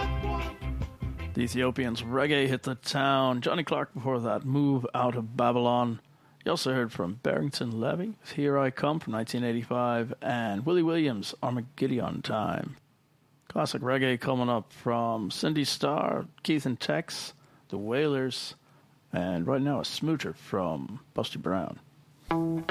The Ethiopians' Reggae Hit the Town. Johnny Clark before that, Move Out of Babylon. You also heard from Barrington Levy, Here I Come from 1985, and Willie Williams, Armageddon Time. Classic reggae coming up from Cindy Starr, Keith and Tex, The Wailers, and right now a smoocher from Busty Brown.